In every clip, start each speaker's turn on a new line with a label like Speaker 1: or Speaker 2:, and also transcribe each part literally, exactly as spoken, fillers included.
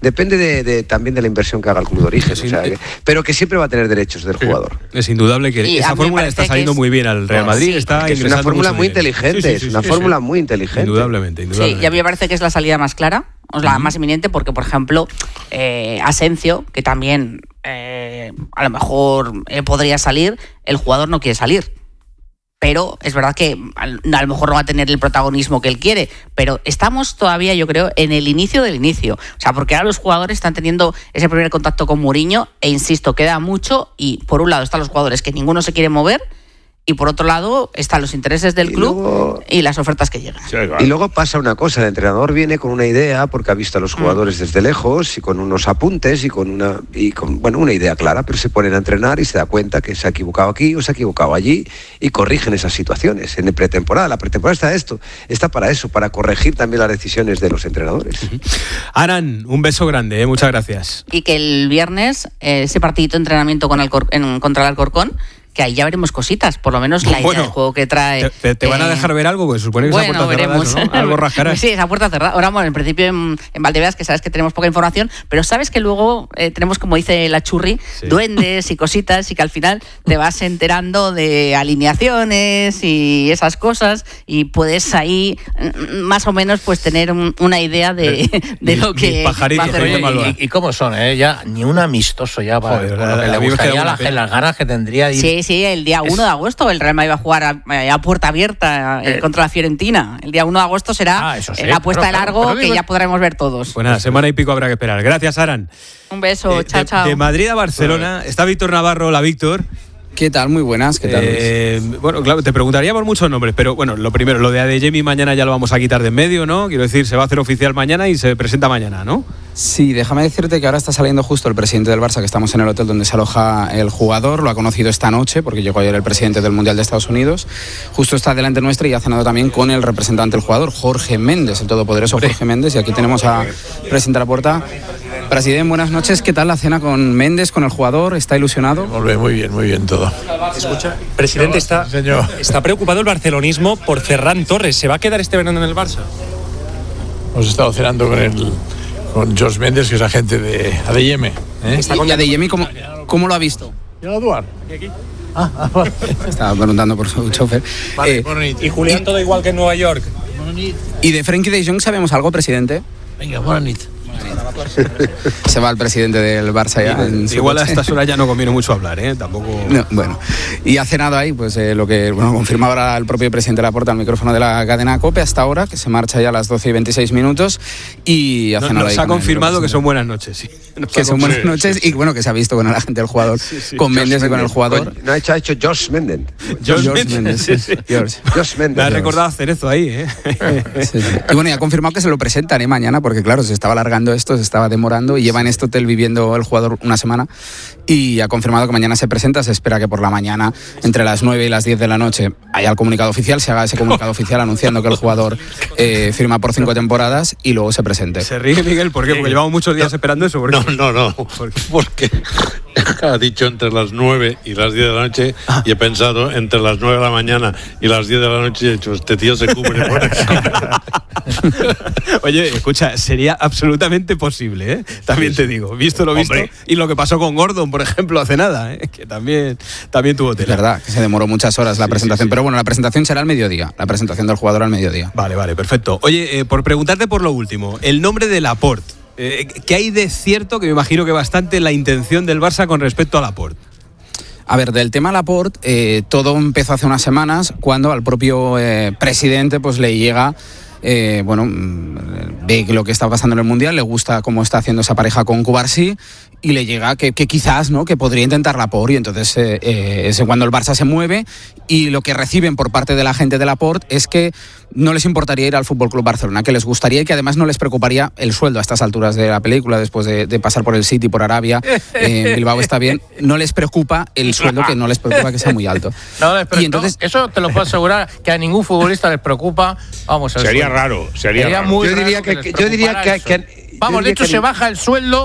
Speaker 1: Depende de, de, también de la inversión que haga el club de origen, sí, o sea, que, pero que siempre va a tener derechos del jugador.
Speaker 2: Es indudable que
Speaker 3: y
Speaker 2: esa fórmula está saliendo es... muy bien al Real Madrid.
Speaker 3: Sí,
Speaker 2: está
Speaker 1: es una fórmula muy
Speaker 2: dinero.
Speaker 1: inteligente, sí, sí, sí, es una sí, fórmula sí. muy inteligente.
Speaker 2: Indudablemente, indudablemente.
Speaker 3: Sí, y a mí me parece que es la salida más clara, o la uh-huh. más inminente, porque, por ejemplo, eh, Asensio, que también eh, a lo mejor eh, podría salir, el jugador no quiere salir. Pero es verdad que a lo mejor no va a tener el protagonismo que él quiere, pero estamos todavía, yo creo, en el inicio del inicio. O sea, porque ahora los jugadores están teniendo ese primer contacto con Mourinho e, insisto, queda mucho y por un lado están los jugadores que ninguno se quiere mover y por otro lado están los intereses del y club luego, y las ofertas que llegan.
Speaker 1: Sí, claro. Y luego pasa una cosa, el entrenador viene con una idea porque ha visto a los jugadores mm. desde lejos y con unos apuntes y con una y con bueno una idea clara, pero se ponen a entrenar y se da cuenta que se ha equivocado aquí o se ha equivocado allí y corrigen esas situaciones. En pretemporada, la pretemporada está esto, está para eso, para corregir también las decisiones de los entrenadores.
Speaker 2: Uh-huh. Aran, un beso grande, ¿eh? Muchas gracias.
Speaker 3: Y que el viernes eh, ese partidito de entrenamiento con el Cor- en, contra el Alcorcón, que ahí ya veremos cositas, por lo menos la
Speaker 2: bueno,
Speaker 3: idea del juego que trae.
Speaker 2: ¿Te, te, te van a dejar ver algo? Pues supone que
Speaker 3: bueno,
Speaker 2: esa puerta
Speaker 3: veremos.
Speaker 2: cerrada, ¿no? Algo rascarás.
Speaker 3: Sí, esa puerta cerrada. Ahora, bueno, en principio en, en Valdebebas, que sabes que tenemos poca información, pero sabes que luego eh, tenemos, como dice la Churri, sí. duendes y cositas y que al final te vas enterando de alineaciones y esas cosas y puedes ahí más o menos pues tener un, una idea de, de lo que va a hacer.
Speaker 4: ¿Y, y cómo son? ¿eh? Ya ni un amistoso ya para Joder, lo que le gustaría la, las ganas que tendría. Ir.
Speaker 3: Sí, sí, el día uno de agosto el Real Madrid va a jugar a, a puerta abierta eh, contra la Fiorentina. El día uno de agosto será ah, sí, la apuesta de largo pero, pero, que ya podremos ver todos.
Speaker 2: Pues nada, semana y pico habrá que esperar. Gracias, Aran.
Speaker 3: Un beso, eh, chao,
Speaker 2: de,
Speaker 3: chao.
Speaker 2: De Madrid a Barcelona bueno. está Víctor Navarro. Hola, Víctor.
Speaker 5: ¿Qué tal? Muy buenas, ¿qué tal?
Speaker 2: Eh, bueno, claro, te preguntaría por muchos nombres, pero bueno, lo primero, lo de Adeyemi mañana ya lo vamos a quitar de en medio, ¿no? Quiero decir, se va a hacer oficial mañana y se presenta mañana, ¿no?
Speaker 5: Sí, déjame decirte que ahora está saliendo justo el presidente del Barça, que estamos en el hotel donde se aloja el jugador, lo ha conocido esta noche, porque llegó ayer el presidente del Mundial de Estados Unidos, justo está delante nuestra y ha cenado también con el representante del jugador, Jorge Méndez, el todopoderoso Jorge Méndez, y aquí tenemos a presidente Laporta. Presidente, buenas noches, ¿qué tal la cena con Méndez, con el jugador? ¿Está ilusionado?
Speaker 6: Muy bien, muy bien todo.
Speaker 7: Escucha, presidente, está,
Speaker 6: Señor.
Speaker 7: está preocupado el barcelonismo por Ferran Torres. ¿Se va a quedar este verano en el Barça?
Speaker 6: Hemos estado cenando con el, con George Méndez, que es agente de Adeyemi. ¿eh?
Speaker 5: ¿Está con Adeyemi? ¿Cómo, ¿Cómo lo ha visto?
Speaker 6: ¿Y a Eduard?
Speaker 7: Aquí, aquí.
Speaker 6: Ah, ah, vale.
Speaker 5: Estaba preguntando por su chofer.
Speaker 6: Vale,
Speaker 5: eh,
Speaker 7: y Julián y, todo igual que en Nueva York.
Speaker 5: ¿Y de Frenkie de Jong sabemos algo, presidente?
Speaker 6: Venga, buenas noches.
Speaker 5: Se va el presidente del Barça ya. En
Speaker 2: Igual a estas horas ya no conviene mucho hablar, ¿eh? Tampoco.
Speaker 5: No, bueno, y ha cenado ahí, pues eh, lo que bueno, confirma ahora el propio presidente Laporta al micrófono de la cadena COPE hasta ahora, que se marcha ya a las doce y veintiséis minutos y ha
Speaker 2: no,
Speaker 5: cenado
Speaker 2: nos
Speaker 5: ahí.
Speaker 2: ha confirmado que son buenas noches, sí. Nos
Speaker 5: que son buenas noches y bueno, que se ha visto con el agente del jugador, sí, sí. con Méndez George y con el jugador.
Speaker 1: No ha hecho, ha hecho George Méndez.
Speaker 2: George, George Méndez, sí, sí.
Speaker 5: George.
Speaker 1: George Méndez.
Speaker 2: Me ha recordado hacer eso ahí, ¿eh?
Speaker 5: Sí, sí. Y bueno, y ha confirmado que se lo presentan ¿eh? mañana, porque claro, se estaba alargando esto, se estaba demorando y lleva en este hotel viviendo el jugador una semana y ha confirmado que mañana se presenta. Se espera que por la mañana, entre las nueve y las diez de la noche, haya el comunicado oficial, se haga ese comunicado oficial anunciando que el jugador eh, firma por cinco temporadas y luego se presente.
Speaker 2: Se ríe Miguel, ¿por qué? Porque llevamos muchos días
Speaker 8: no,
Speaker 2: esperando eso.
Speaker 8: No, no, no, porque ha dicho entre las nueve y las diez de la noche y he pensado entre las nueve de la mañana y las diez de la noche y he dicho, este tío se cubre por eso.
Speaker 2: Oye, escucha, sería absolutamente posible, ¿eh? También te digo, visto lo visto. Hombre. Y lo que pasó con Gordon, por ejemplo, hace nada, ¿eh? Que también, también tuvo tela.
Speaker 5: Es verdad, que se demoró muchas horas la sí, presentación, sí, sí. Pero bueno, la presentación será al mediodía, la presentación del jugador al mediodía.
Speaker 2: Vale, vale, perfecto. Oye, eh, por preguntarte por lo último, el nombre de Laporte, eh, ¿qué hay de cierto, que me imagino que bastante, la intención del Barça con respecto a Laporte?
Speaker 5: A ver, del tema Laporte, eh, todo empezó hace unas semanas cuando al propio eh, presidente pues le llega... Eh, bueno, ve lo que está pasando en el Mundial, le gusta cómo está haciendo esa pareja con Cubarsí y le llega que, que quizás, ¿no?, que podría intentar Laporte, y entonces eh, eh, es cuando el Barça se mueve y lo que reciben por parte de la gente de Laporte es que no les importaría ir al F C Barcelona, que les gustaría y que además no les preocuparía el sueldo a estas alturas de la película, después de, de pasar por el City, por Arabia, eh, Bilbao está bien, no les preocupa el sueldo, que no les preocupa que sea muy alto.
Speaker 4: No les preocupa, y entonces, eso te lo puedo asegurar, que a ningún futbolista les preocupa, vamos,
Speaker 8: sería
Speaker 4: sueldo.
Speaker 8: raro, sería, sería raro.
Speaker 4: muy
Speaker 1: yo diría
Speaker 4: raro
Speaker 1: que, que, yo diría que, que
Speaker 4: vamos, de hecho
Speaker 1: que...
Speaker 4: se baja el sueldo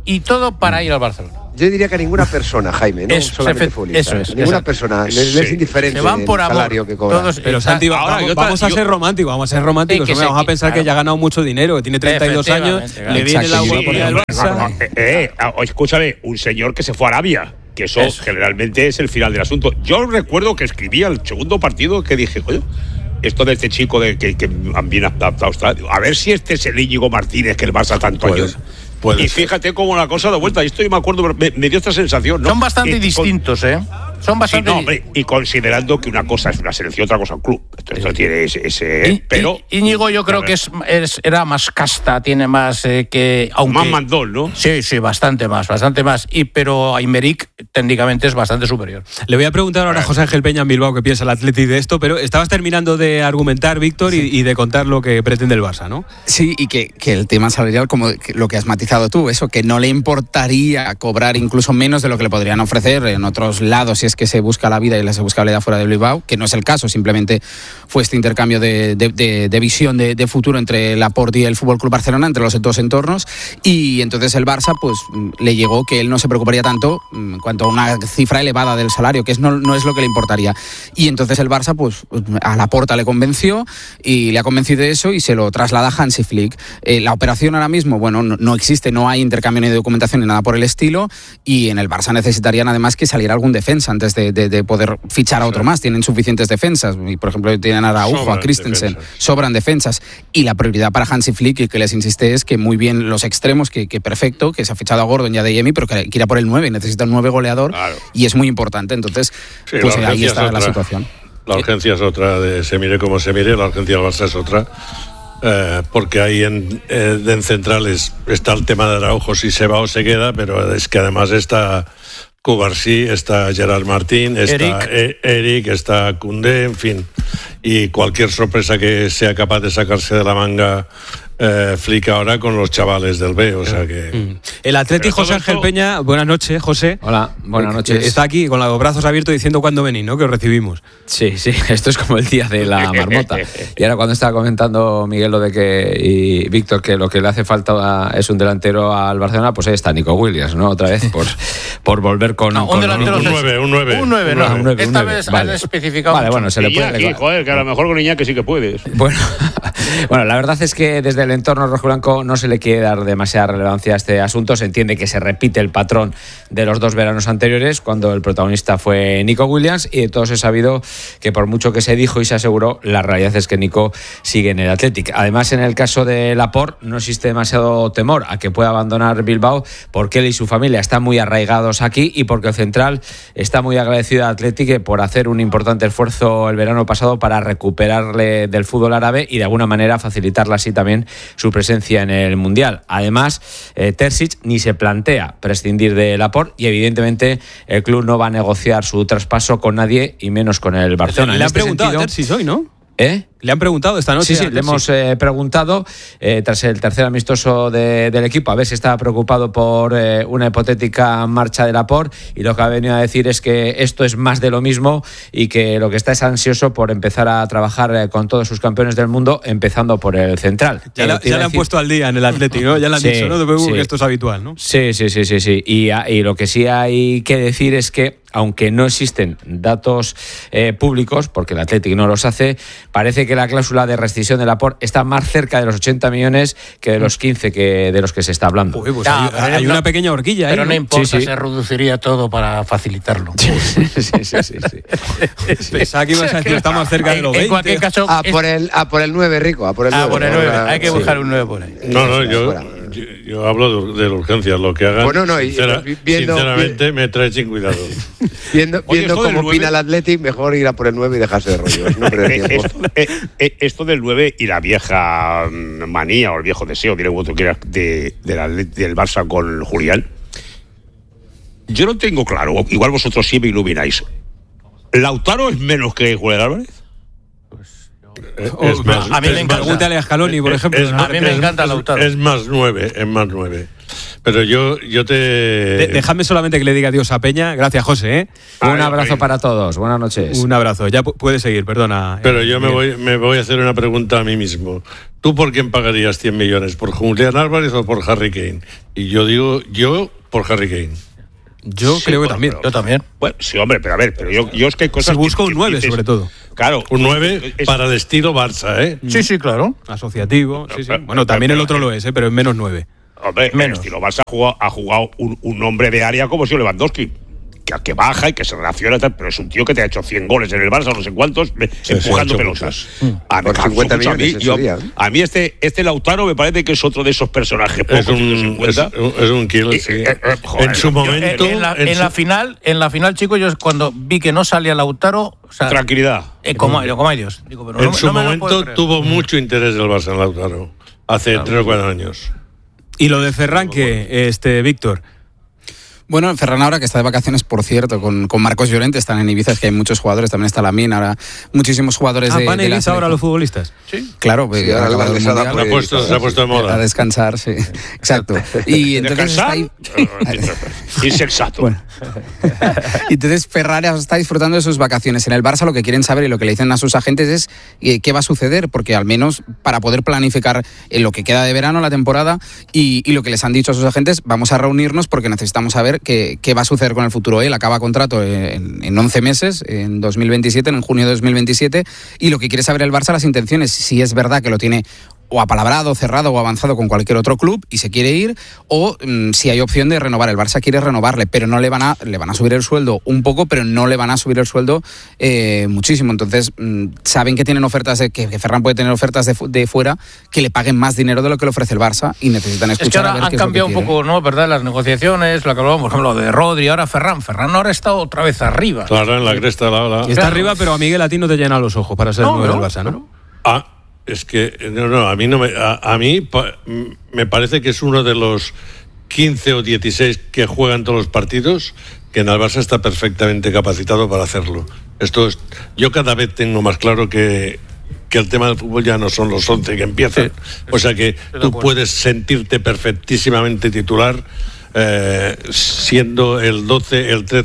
Speaker 4: y todo para ir al Barcelona.
Speaker 1: Yo diría que ninguna persona, Jaime, no
Speaker 4: es,
Speaker 1: solamente futbolistas.
Speaker 4: Eso es.
Speaker 1: Ninguna
Speaker 4: exacto.
Speaker 1: persona, les, les es indiferente
Speaker 4: se van por
Speaker 1: el
Speaker 4: amor,
Speaker 1: salario que cobra.
Speaker 4: todos,
Speaker 2: pero Santi,
Speaker 7: ahora,
Speaker 2: vamos,
Speaker 7: yo,
Speaker 2: vamos a
Speaker 7: yo,
Speaker 2: ser románticos, vamos a ser románticos.
Speaker 4: Sí,
Speaker 2: Vamos
Speaker 4: se,
Speaker 2: a pensar
Speaker 4: claro.
Speaker 2: que ya ha ganado mucho dinero, que tiene treinta y dos años,
Speaker 4: claro.
Speaker 2: le viene la
Speaker 5: Exacto,
Speaker 2: Europa
Speaker 5: sí,
Speaker 2: del
Speaker 5: sí,
Speaker 2: Barça.
Speaker 9: Eh, eh, escúchame, un señor que se fue a Arabia, que eso, eso generalmente es el final del asunto. Yo recuerdo que escribí al segundo partido que dije, oye, esto de este chico de que, que viene adaptado está, a ver si este es el Íñigo Martínez que el Barça tanto
Speaker 8: Puede,
Speaker 9: años.
Speaker 8: puede
Speaker 9: y
Speaker 8: ser.
Speaker 9: fíjate cómo la cosa da vuelta. Esto yo me acuerdo, me, me dio esta sensación, ¿no?
Speaker 4: Son bastante
Speaker 9: y,
Speaker 4: distintos, ¿eh? Son bastante
Speaker 9: sí, no, hombre, y considerando que una cosa es una selección, otra cosa un club. Esto, esto tiene ese. ese
Speaker 4: Y,
Speaker 9: pero.
Speaker 4: y, Íñigo, yo creo que es, es era más casta, tiene más eh, que. Aunque,
Speaker 9: más mandón, ¿no?
Speaker 4: Sí, sí, bastante más, bastante más. Y, pero Aymeric técnicamente es bastante superior.
Speaker 2: Le voy a preguntar ahora a José Ángel Peña en Bilbao qué piensa el Athletic de esto, pero estabas terminando de argumentar, Víctor, sí. y, y de contar lo que pretende el Barça, ¿no?
Speaker 5: Sí, y que, que el tema salarial, como lo que has matizado tú, eso, que no le importaría cobrar incluso menos de lo que le podrían ofrecer en otros lados si es que se busca la vida y se busca la vida fuera de Bilbao, que no es el caso, simplemente fue este intercambio de, de, de, de visión de, de futuro entre Laporte y el F C Barcelona, entre los dos entornos, y entonces el Barça pues le llegó que él no se preocuparía tanto en cuanto a una cifra elevada del salario, que es, no, no es lo que le importaría. Y entonces el Barça pues a Laporta le convenció y le ha convencido de eso y se lo traslada a Hansi Flick. Eh, la operación ahora mismo, bueno, no, no existe, no hay intercambio ni de documentación ni nada por el estilo, y en el Barça necesitarían además que saliera algún defensa antes de, de, de poder fichar a otro más. Tienen suficientes defensas, y por ejemplo tienen a Araujo, sobran a Christensen, defensas. sobran defensas, y la prioridad para Hansi Flick, y que les insiste, es que muy bien los extremos, que, que perfecto, que se ha fichado a Gordon y a Adeyemi, pero que quiera por el nueve, necesita un nueve goleador, claro. Y es muy importante, entonces sí, pues ahí está la situación.
Speaker 8: La urgencia es otra, de se mire como se mire, la urgencia del Barça es otra. Eh, porque ahí en, eh, en centrales está el tema de Araujo, si se va o se queda, pero es que además está Cubarsí, está Gerard Martín, está Eric, eh, Eric está Koundé, en fin, y cualquier sorpresa que sea capaz de sacarse de la manga eh, Flick ahora con los chavales del B, o sea que...
Speaker 2: Mm. El Atleti José Ángel Peña, buenas noches, José.
Speaker 10: Hola, buenas noches.
Speaker 2: Está aquí con los brazos abiertos diciendo cuándo venís, ¿no? Que os recibimos.
Speaker 10: Sí, sí, esto es como el día de la marmota. Y ahora cuando estaba comentando Miguel lo de que, y Víctor, que lo que le hace falta es un delantero al Barcelona, pues ahí está Nico Williams, ¿no? Otra vez por, por volver con...
Speaker 4: No, un
Speaker 10: con
Speaker 4: delantero...
Speaker 8: Un nueve, un nueve.
Speaker 4: Un nueve, no.
Speaker 10: Un nueve,
Speaker 4: Esta
Speaker 10: un nueve.
Speaker 4: vez
Speaker 10: Vale.
Speaker 4: han especificado
Speaker 10: Vale,
Speaker 4: mucho.
Speaker 10: bueno, se le puede...
Speaker 9: Iñaki, joder, que a lo mejor con Iñaki sí que puedes.
Speaker 10: Bueno, bueno, la verdad es que desde el entorno rojiblanco no se le quiere dar demasiada relevancia a este asunto. Se entiende que se repite el patrón de los dos veranos anteriores, cuando el protagonista fue Nico Williams, y de todos he sabido que por mucho que se dijo y se aseguró, la realidad es que Nico sigue en el Athletic. Además, en el caso de Laporte no existe demasiado temor a que pueda abandonar Bilbao, porque él y su familia están muy arraigados aquí y porque el central está muy agradecido al Athletic por hacer un importante esfuerzo el verano pasado para recuperarle del fútbol árabe y de alguna manera facilitarle así también su presencia en el Mundial. Además, eh, Terzic ni se plantea prescindir de Laporte y evidentemente el club no va a negociar su traspaso con nadie y menos con el Barcelona.
Speaker 2: Le
Speaker 10: en
Speaker 2: han
Speaker 10: este
Speaker 2: preguntado
Speaker 10: sentido,
Speaker 2: a Terzic hoy, ¿no?
Speaker 10: ¿Eh?
Speaker 2: Le han preguntado esta noche.
Speaker 10: Sí, sí, le hemos eh, preguntado eh, tras el tercer amistoso de, del equipo a ver si estaba preocupado por eh, una hipotética marcha de Laporte, y lo que ha venido a decir es que esto es más de lo mismo y que lo que está es ansioso por empezar a trabajar eh, con todos sus campeones del mundo, empezando por el central.
Speaker 2: Ya, eh, la, ya le han puesto al día en el Athletic, ¿no? Ya le han
Speaker 10: sí,
Speaker 2: dicho, ¿no? De
Speaker 10: sí.
Speaker 2: que esto es habitual, ¿no?
Speaker 10: Sí, sí, sí, sí, sí. Y, y lo que sí hay que decir es que aunque no existen datos eh, públicos, porque el Athletic no los hace, parece que la cláusula de rescisión de Laporte está más cerca de los ochenta millones que de los quince que de los que se está hablando.
Speaker 2: Uy, pues
Speaker 4: Ya,
Speaker 2: hay, hay
Speaker 4: no,
Speaker 2: una pequeña horquilla
Speaker 4: pero
Speaker 2: ahí,
Speaker 4: no,
Speaker 2: ¿no?
Speaker 4: importa,
Speaker 10: Sí, sí.
Speaker 4: se reduciría todo para facilitarlo.
Speaker 10: Sí, sí, sí, sí, sí.
Speaker 2: Pensaba que ibas a decir, está más cerca de los
Speaker 4: En, en
Speaker 2: veinte.
Speaker 4: cualquier caso...
Speaker 1: A
Speaker 4: es-
Speaker 1: por el, a por el nueve, Rico, a por el
Speaker 4: Ah,
Speaker 1: nueve.
Speaker 4: por el nueve. Hay que
Speaker 1: Sí.
Speaker 4: buscar un nueve por ahí.
Speaker 8: No, no, yo,
Speaker 1: Fuera.
Speaker 8: yo, yo hablo de, de la urgencia, lo que hagan.
Speaker 1: Bueno, no, y-
Speaker 8: sincera-
Speaker 1: viendo-
Speaker 8: sinceramente me trae sin cuidado.
Speaker 1: Viendo,
Speaker 9: Oye,
Speaker 1: viendo
Speaker 9: esto del
Speaker 1: cómo
Speaker 9: nueve-
Speaker 1: opina el Athletic, mejor ir a por el nueve y dejarse de rollos. No perder
Speaker 9: Eh,
Speaker 1: tiempo.
Speaker 9: esto, eh, eh, esto del nueve y la vieja mm, manía o el viejo deseo, diré como tú quieras, de, de la- del Barça con Julián. Yo no tengo claro, igual vosotros sí me ilumináis. ¿Lautaro es menos que Julián Álvarez?
Speaker 8: Es
Speaker 2: Oh,
Speaker 8: más,
Speaker 4: a mí me
Speaker 8: es
Speaker 4: encanta.
Speaker 8: más-
Speaker 2: Pregúntale a Scaloni, por ejemplo.
Speaker 8: es-
Speaker 4: A mí me
Speaker 8: es-
Speaker 4: encanta
Speaker 8: es-
Speaker 4: Lautaro.
Speaker 8: Es más nueve, es más nueve. Pero yo, yo te...
Speaker 2: De, déjame solamente que le diga adiós a Peña. Gracias, José. ¿eh?
Speaker 10: Un abrazo para todos. Buenas noches.
Speaker 2: Un abrazo. Ya puedes seguir, perdona.
Speaker 8: Pero
Speaker 2: eh,
Speaker 8: yo me voy, me voy a hacer una pregunta a mí mismo. ¿Tú por quién pagarías cien millones? ¿Por Julián Álvarez o por Harry Kane? Y yo digo, yo por Harry Kane.
Speaker 2: Yo
Speaker 9: sí,
Speaker 2: creo que
Speaker 9: bueno,
Speaker 2: también.
Speaker 9: Pero,
Speaker 4: yo también.
Speaker 9: Bueno, sí, hombre, pero a ver, pero yo, yo es que hay cosas...
Speaker 2: Si busco
Speaker 9: que,
Speaker 2: un nueve,
Speaker 9: dices,
Speaker 2: sobre todo.
Speaker 9: Claro.
Speaker 8: Un nueve
Speaker 9: es,
Speaker 8: para el estilo Barça, ¿eh?
Speaker 4: Sí, sí, claro.
Speaker 2: Asociativo. Sí, sí.
Speaker 9: Pero,
Speaker 2: Bueno,
Speaker 9: pero,
Speaker 2: también
Speaker 9: pero,
Speaker 2: el otro
Speaker 9: pero,
Speaker 2: lo es, ¿eh? Pero en menos nueve.
Speaker 9: Hombre, menos. El estilo Barça ha jugado, ha jugado un, un hombre de área como si Lewandowski. Que, que baja y que se relaciona, pero es un tío que te ha hecho cien goles en el Barça, no sé cuántos,
Speaker 8: sí,
Speaker 9: empujando
Speaker 8: sí,
Speaker 9: pelotas.
Speaker 8: Mm.
Speaker 9: A,
Speaker 1: Por cincuenta millones
Speaker 9: a, mí, yo,
Speaker 1: sería.
Speaker 9: a mí este, este Lautaro me parece que es otro de esos personajes.
Speaker 8: Es un, es, es un kill, sí.
Speaker 9: Eh, eh, eh, joder,
Speaker 8: en su momento...
Speaker 4: En, en, la, en,
Speaker 8: en su...
Speaker 4: la final, en la final, chicos, yo cuando vi que no salía Lautaro... O sea,
Speaker 9: tranquilidad.
Speaker 4: Eh, como, como hay Dios. Digo, pero
Speaker 8: en
Speaker 4: no,
Speaker 8: su
Speaker 4: no
Speaker 8: momento tuvo mucho interés el Barça en Lautaro. Hace claro, tres o cuatro años.
Speaker 2: Y lo de Ferran, que este Víctor...
Speaker 5: Bueno, Ferran ahora que está de vacaciones, por cierto, con, con Marcos Llorente, están en Ibiza, es que hay muchos jugadores, también está Lamine, ahora muchísimos jugadores
Speaker 2: ah,
Speaker 5: de,
Speaker 2: ¿van
Speaker 5: de
Speaker 2: Ibiza ahora los futbolistas?
Speaker 5: Sí. Claro,
Speaker 1: sí, ahora
Speaker 5: acabado el mundial,
Speaker 8: se, ha puesto, se ha puesto de moda.
Speaker 5: A descansar, sí. Exacto. Y entonces está ahí...
Speaker 9: Insensato.
Speaker 5: Bueno. Y entonces Ferran está disfrutando de sus vacaciones. En el Barça lo que quieren saber y lo que le dicen a sus agentes es eh, qué va a suceder, porque al menos para poder planificar en lo que queda de verano, la temporada, y, y lo que les han dicho a sus agentes, vamos a reunirnos porque necesitamos saber qué, qué va a suceder con el futuro. Él acaba contrato en, en once meses, en dos mil veintisiete, en junio de dos mil veintisiete, y lo que quiere saber el Barça, las intenciones, si es verdad que lo tiene o apalabrado, cerrado o avanzado con cualquier otro club y se quiere ir, o mmm, si hay opción de renovar. El Barça quiere renovarle, pero no le van a le van a subir el sueldo un poco, pero no le van a subir el sueldo eh, muchísimo. Entonces mmm, saben que tienen ofertas de, que, que Ferran puede tener ofertas de, de fuera que le paguen más dinero de lo que le ofrece el Barça y necesitan escuchar.
Speaker 4: Es que ahora
Speaker 5: a ver
Speaker 4: han
Speaker 5: qué
Speaker 4: cambiado
Speaker 5: es
Speaker 4: un
Speaker 5: lo que
Speaker 4: poco, ¿no? ¿Verdad? Las negociaciones, la que hablábamos, por ejemplo, de Rodri, ahora Ferran. Ferran ahora está otra vez arriba.
Speaker 8: Claro, en la cresta de la ola.
Speaker 2: Está claro. arriba, pero a Miguel a ti no te llena los ojos para ser no, nueve del Barça, ¿no?
Speaker 8: Pero... Ah. Es que, no, no, a mí, no me, a, a mí pa, me parece que es uno de los quince o dieciséis que juegan todos los partidos que en el Barça está perfectamente capacitado para hacerlo. Esto es, yo cada vez tengo más claro que, que el tema del fútbol ya no son los once que empiezan. Sí, o sea que tú puedes sentirte perfectísimamente titular eh, siendo el doce, el trece